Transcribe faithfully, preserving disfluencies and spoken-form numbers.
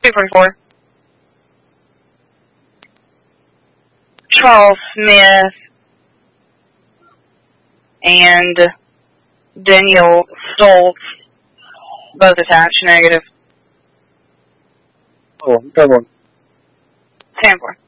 two forty-four. Charles Smith and Daniel Stoltz, both attached, negative. Oh, third one. ten four.